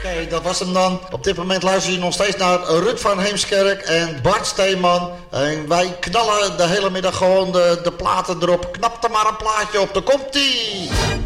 Oké, dat was hem dan. Op dit moment luister je nog steeds naar Ruud van Heemskerk en Bart Steeman. En wij knallen de hele middag gewoon de platen erop. Knap er maar een plaatje op, daar komt-ie!